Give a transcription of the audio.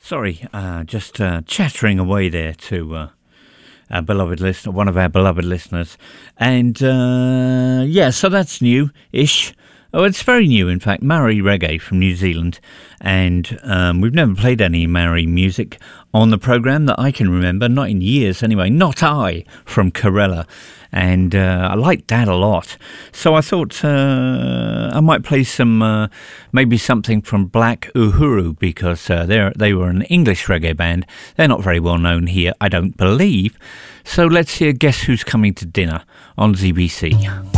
Sorry, just chattering away there to our beloved listener, one of our beloved listeners. And yeah, so that's new-ish. Oh, it's very new, in fact. Maori reggae from New Zealand. And we've never played any Maori music on the programme that I can remember, not in years anyway. Not I, from Corella. And I liked that a lot. So I thought I might play some, maybe something from Black Uhuru, because they were an English reggae band. They're not very well known here, I don't believe. So let's hear Guess Who's Coming to Dinner on ZBC.